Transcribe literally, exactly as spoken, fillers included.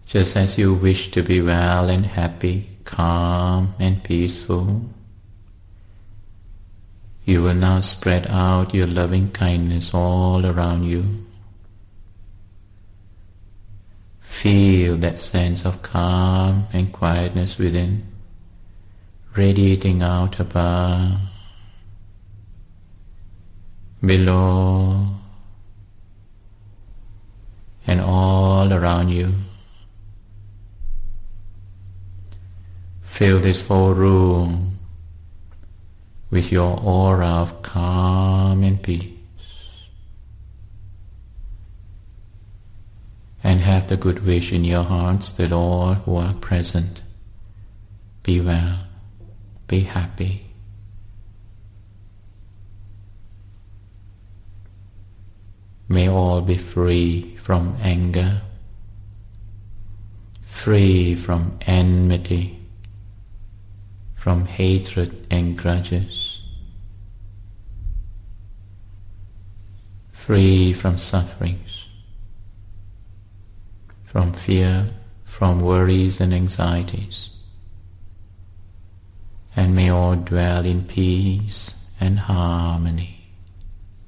Just as you wish to be well and happy, calm and peaceful, you will now spread out your loving kindness all around you. Feel that sense of calm and quietness within, radiating out above, below, and all around you. Fill this whole room with your aura of calm and peace. And have the good wish in your hearts that all who are present be well, be happy. May all be free from anger, free from enmity, from hatred and grudges, free from sufferings, from fear, from worries and anxieties, and may all dwell in peace and harmony.